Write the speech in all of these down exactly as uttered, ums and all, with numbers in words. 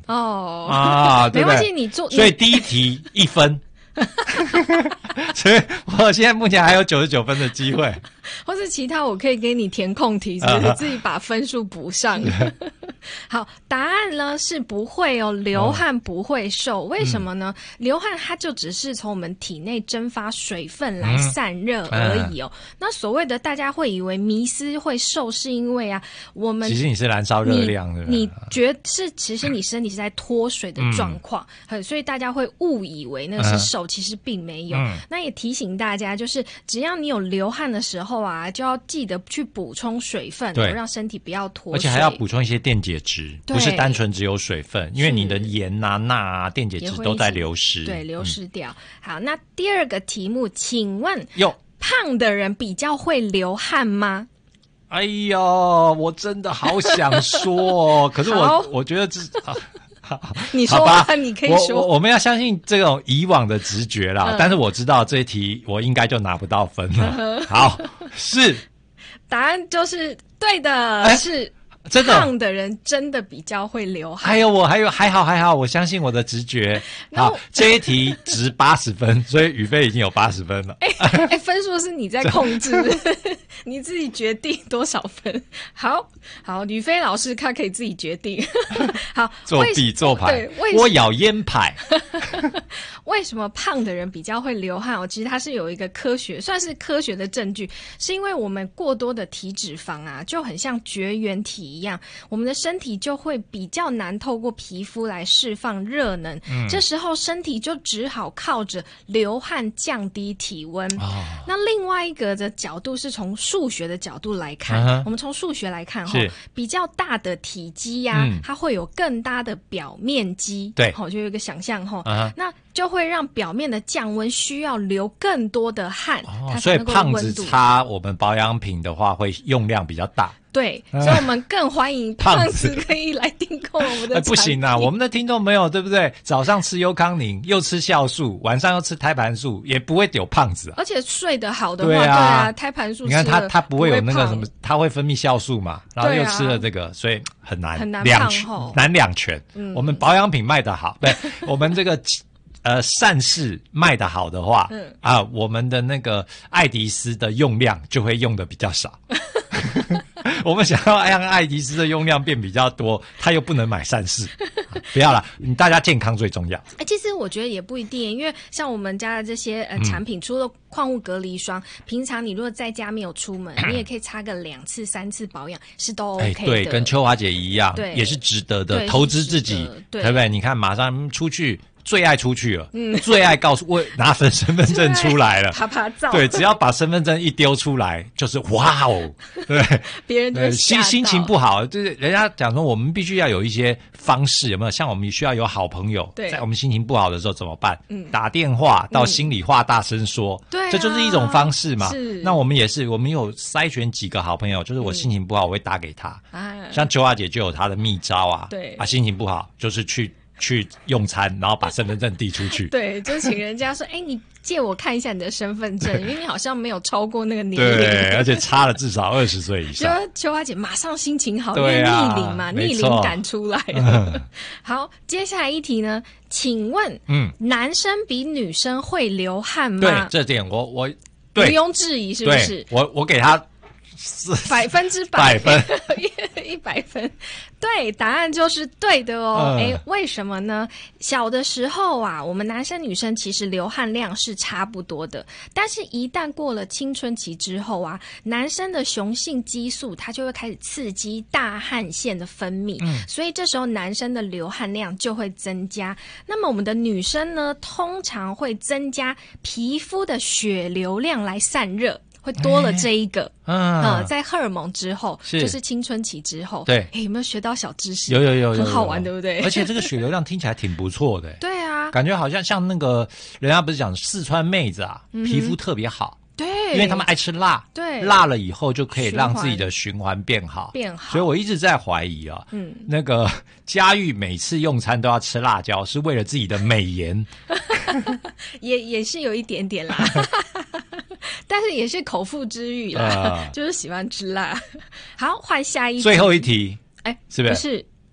哦啊， 没关系，你做， 所以第一题一分。所以我现在目前还有九十九分的机会， 或是其他我可以给你填空题，是不是、uh-huh. 自己把分数补上？好，答案呢是不会哦，流汗不会瘦，为什么呢？嗯、流汗它就只是从我们体内蒸发水分来散热而已哦。嗯、那所谓的大家会以为迷思会瘦，是因为啊，我们其实你是燃烧热量的， 你觉得是其实你身体是在脱水的状况、嗯，所以大家会误以为那个是瘦，嗯、其实并没有。嗯、那也提醒大家，就是只要你有流汗的时候啊，就要记得去补充水分，对，让身体不要脱水， 而且还要补充一些电解质，不是单纯只有水分，因为你的盐啊、钠啊、电解质都在流失， 对，流失掉。嗯、好，那第二个题目，请问，哟，胖的人比较会流汗吗？ 哎呦，我真的好想说，可是我我觉得这。 你说吧，你可以说。 我 我, 我们要相信这种以往的直觉啦，嗯、但是我知道这一题我应该就拿不到分了。好，是答案就是对的，欸、是。 真的胖的人真的比较会流汗。 还有我还有还好还好，我相信我的直觉。好，这一题值八十分，所以宇飞已经有八十分了。 哎、欸欸、分数是你在控制，你自己决定多少分。好好，宇飞老师他可以自己决定。好， 作弊做牌，我咬烟牌。 为什么胖的人比较会流汗？哦，其实它是有一个科学，算是科学的证据，是因为我们过多的体脂肪啊，就很像绝缘体一样，我们的身体就会比较难透过皮肤来释放热能，嗯、这时候身体就只好靠着流汗降低体温。哦、那另外一个的角度是从数学的角度来看，嗯、我们从数学来看哈，比较大的体积呀、啊嗯，它会有更大的表面积，对，好，就有一个想象哈，嗯、那就会让表面的降温需要流更多的汗， 哦、所以胖子擦我们保养品的话，会用量比较大。 对，所以我们更欢迎胖子可以来订购我们的产品。 欸、不行啊，我们的听众朋友对不对？早上吃优康宁，又吃酵素，晚上又吃胎盘素，也不会有胖子啊。 而且睡得好的话，对啊，对啊胎盘素， 你看他他不会有那个什么，他会分泌酵素嘛，然后又吃了这个，啊、所以很难很难两全难两全。嗯、我们保养品卖得好，对，我们这个。呃，善事卖得好的话，嗯啊，我们的那个爱迪斯的用量就会用的比较少。我们想要让爱迪斯的用量变比较多，他又不能买善事，不要啦，你大家健康最重要。 哎、欸，其实我觉得也不一定，因为像我们家的这些呃产品，嗯、除了矿物隔离霜，平常你如果在家没有出门，你也可以擦个两次、三次保养，是都 OK 的。欸、 对，跟秋华姐一样，对，也是值得的，投资自己，对不对？你看，马上出去。最爱出去了，嗯，最爱告诉我拿份身份证出来了， 啪啪照， 对，只要把身份证一丢出来，就是哇哦，对， 别人都心心情不好，就是人家讲说我们必须要有一些方式，有没有？像我们需要有好朋友，在我们心情不好的时候怎么办？嗯，打电话到心里话大声说，对、嗯，这就是一种方式嘛。是，那我们也是，我们有筛选几个好朋友，就是我心情不好，我会打给他。嗯、像秋华姐就有她的秘招啊，对，啊，心情不好就是去。去用餐，然后把身份证递出去。 对，就请人家说：“哎、欸，你借我看一下你的身份证，因为你好像没有超过那个年龄。” 对，而且差了至少二十岁以上。 就秋花姐马上心情好，因为逆龄嘛，逆龄感出来了。嗯、好，接下来一题呢？请问，嗯，男生比女生会流汗吗？ 对，这点我我毋庸置疑，是不是？ 我我给他。 百分之百分，一百分，对，答案就是对的哦。哎、嗯，为什么呢？小的时候啊，我们男生女生其实流汗量是差不多的，但是一旦过了青春期之后啊，男生的雄性激素它就会开始刺激大汗腺的分泌，嗯，所以这时候男生的流汗量就会增加。那么我们的女生呢，通常会增加皮肤的血流量来散热。会多了这一个，欸、嗯、呃，在荷尔蒙之后，是就是青春期之后，对，哎、欸，有没有学到小知识？ 有有有有， 很好玩，对不对？ 而且这个血流量听起来挺不错的， 对啊， 感觉好像像那个人家不是讲四川妹子啊，嗯、皮肤特别好。对，因为他们爱吃辣，对，辣了以后就可以让自己的循环变好，变好。所以我一直在怀疑啊，嗯，那个佳玉每次用餐都要吃辣椒，是为了自己的美颜， 也也是有一点点啦，但是也是口腹之欲啦，呃、就是喜欢吃辣。好，换下一题， 最后一题， 哎， 是不是？ 不是。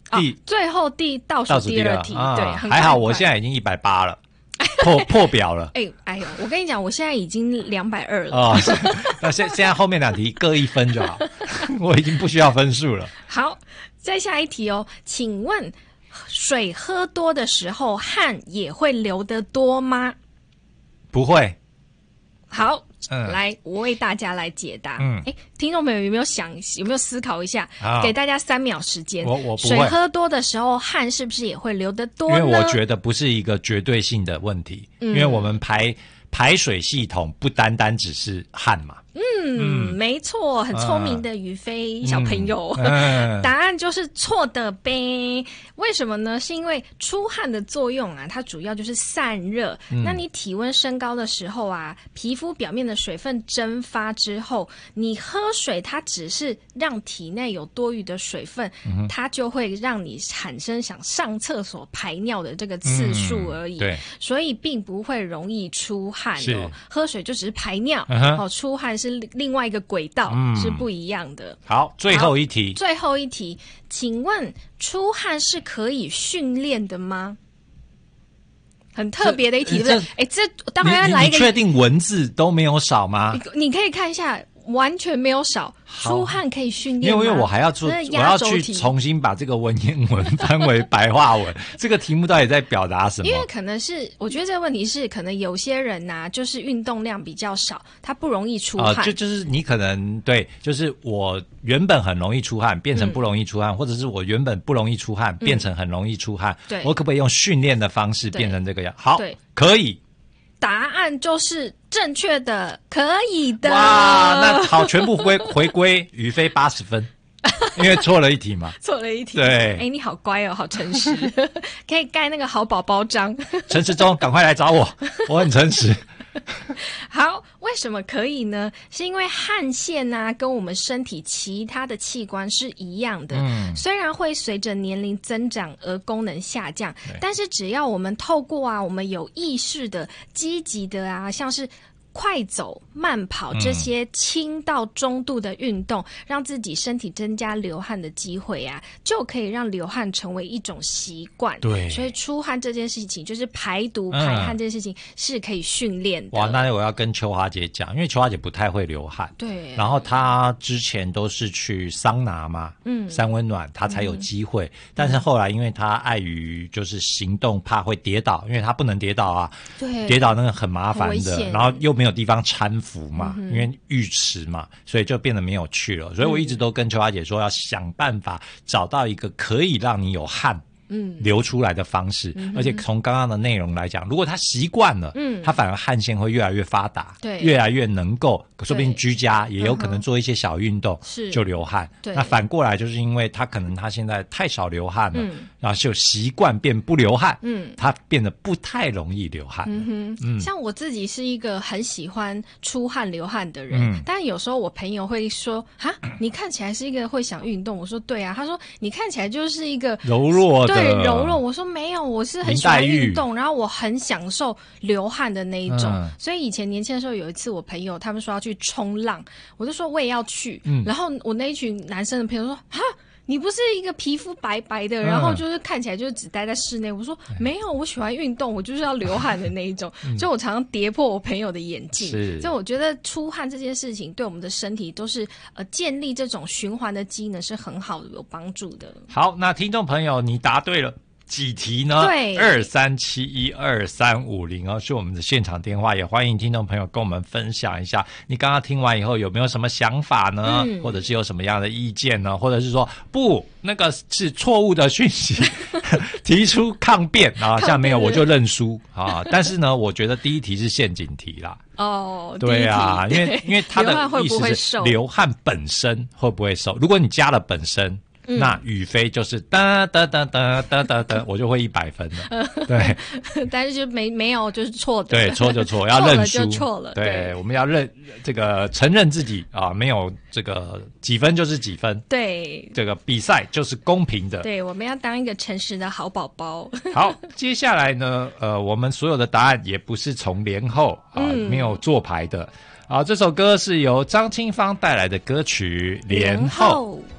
第、哦、最后第倒数第二题， 啊、 对， 还好我现在已经一百八了。破破表了， 哎哎呦！我跟你讲，我现在已经两百二了。 哦，那现现在后面两题各一分就好，我已经不需要分数了。 好，再下一题哦，请问水喝多的时候汗也会流得多吗？ 不会。 好。嗯，来，我为大家来解答。嗯，哎，听众朋友有没有想，有没有思考一下？啊、给大家三秒时间。 我我不会。 水喝多的时候，汗是不是也会流得多呢？ 因为我觉得不是一个绝对性的问题，嗯、因为我们排排水系统不单单只是汗嘛。 嗯，嗯没错，很聪明的宇飞、嗯、小朋友， 嗯、 答案就是错的呗。为什么呢？是因为出汗的作用啊，它主要就是散热。嗯、那你体温升高的时候啊，皮肤表面的水分蒸发之后，你喝水，它只是让体内有多余的水分，嗯、它就会让你产生想上厕所排尿的这个次数而已。嗯、 对， 所以并不会容易出汗哦。喝水就只是排尿，嗯、哦，出汗是。是另外一个轨道、嗯、是不一样的。 好，最后一题。 最后一题，请问出汗是可以训练的吗？很特别的一题，对不对？哎，这当然要来一个。 你确定文字都没有少吗？ 你, 你可以看一下。完全没有少，出汗可以训练吗？ 因为我还要出，我要去重新把这个文言文翻为白话文。这个题目到底在表达什么？ 因为可能是，我觉得这个问题是，可能有些人呐、啊，就是运动量比较少，他不容易出汗。 呃、就就是你可能对，就是我原本很容易出汗，变成不容易出汗，嗯、或者是我原本不容易出汗，变成很容易出汗。对、嗯，我可不可以用训练的方式变成这个样？好，对，可以。 答案就是正确的，可以的。 哇，那好，全部回回归宇飞八十分，因为错了一题嘛。 错了一题。 对， 哎，你好乖哦，好诚实，可以盖那个好宝宝章。 陈时中，赶快来找我，我很诚实。 好，为什么可以呢？是因为汗腺啊，跟我们身体其他的器官是一样的。嗯，虽然会随着年龄增长而功能下降，但是只要我们透过啊，我们有意识的、积极的啊，像是快走、慢跑这些轻到中度的运动，嗯、让自己身体增加流汗的机会啊，就可以让流汗成为一种习惯。 对， 所以出汗这件事情，就是排毒、排汗这件事情是可以训练的。 哇，那我要跟秋华姐讲，因为秋华姐不太会流汗。 对。 然后她之前都是去桑拿嘛，嗯，三温暖，她才有机会。嗯、但是后来，因为她碍于就是行动怕会跌倒，因为她不能跌倒啊， 对， 跌倒那个很麻烦的，然后又没有地方搀扶嘛，嗯、因为浴池嘛，所以就变得没有去了。所以我一直都跟秋华姐说，要想办法找到一个可以让你有汗嗯流出来的方式，嗯、而且从刚刚的内容来讲，如果他习惯了，嗯，他反而汗腺会越来越发达，对，越来越能够，说不定居家也有可能做一些小运动，是、嗯、就流汗。对，那反过来就是因为他可能他现在太少流汗了，嗯、然后就习惯变不流汗，嗯，他变得不太容易流汗。 嗯哼，嗯，像我自己是一个很喜欢出汗流汗的人，嗯、但有时候我朋友会说，哈，你看起来是一个会想运动，我说对啊，他说你看起来就是一个柔弱的。 对，柔弱。我说没有，我是很喜欢运动，然后我很享受流汗的那一种。嗯、所以以前年轻的时候，有一次我朋友他们说要去冲浪，我就说我也要去。嗯、然后我那一群男生的朋友说，哈，你不是一个皮肤白白的，然后就是看起来就是只待在室内。我说没有，我喜欢运动，我就是要流汗的那一种。嗯、所以我常常跌破我朋友的眼镜。所以我觉得出汗这件事情对我们的身体都是呃建立这种循环的机能是很好的，有帮助的。 好，那听众朋友，你答对了。几题呢？ 对， 二三七一二三五零哦，是我们的现场电话，也欢迎听众朋友跟我们分享一下，你刚刚听完以后有没有什么想法呢？嗯、或者是有什么样的意见呢？或者是说不，那个是错误的讯息，提出抗辩啊，像没有我就认输啊。但是呢，我觉得第一题是陷阱题啦。 哦， 对啊，因为因为它的意思是流汗本身会不会瘦？如果你加了本身。嗯、那宇飞就是哒哒哒哒哒哒哒，我就会一百分了。对， 但是就没没有就是错的， 对，错就错，要认输， 错了就错了。 对， 对我们要认这个承认自己啊，没有这个几分就是几分。 对， 这个比赛就是公平的。 对，我们要当一个诚实的好宝宝。 好，接下来呢，呃，我们所有的答案也不是从连后啊，嗯、没有做牌的。啊，这首歌是由张清芳带来的歌曲《连后》。